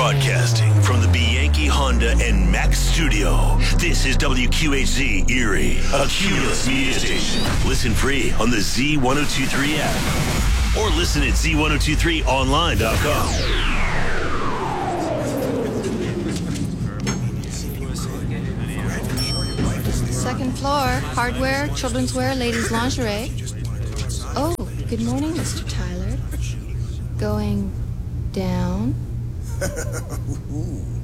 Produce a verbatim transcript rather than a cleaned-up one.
Broadcasting from the Bianchi Honda and Mack studio, this is W Q H Z Erie, a Cumulus media station. Listen free on the Z one oh two three app or listen at Z one oh two three online dot com. Second floor, hardware, children's wear, ladies' lingerie. Oh, good morning, Mister Tyler. Going down.